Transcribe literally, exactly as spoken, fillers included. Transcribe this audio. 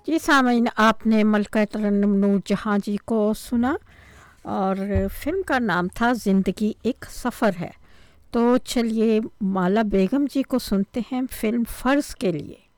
जी सामीन, आपने मलका तरन्नुम नूर जहाँ जी को सुना और फिल्म का नाम था ज़िंदगी एक सफ़र है। तो चलिए माला बेगम जी को सुनते हैं फिल्म फ़र्ज़ के लिए।